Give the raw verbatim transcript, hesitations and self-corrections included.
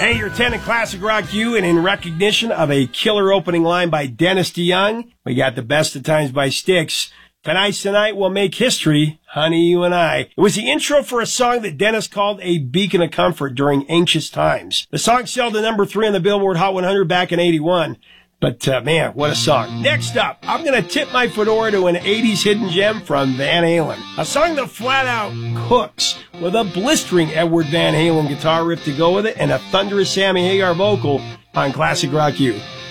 Hey, you're attending Classic Rock U, and in recognition of a killer opening line by Dennis DeYoung, we got the Best of Times by Styx. Tonight's Tonight will make history, honey, you and I. It was the intro for a song that Dennis called a beacon of comfort during anxious times. The song sailed to number three on the Billboard Hot one hundred back in eighty-one. But, uh, man, what a song. Next up, I'm going to tip my fedora to an eighties hidden gem from Van Halen. A song that flat out cooks with a blistering Edward Van Halen guitar riff to go with it and a thunderous Sammy Hagar vocal on Classic Rock U.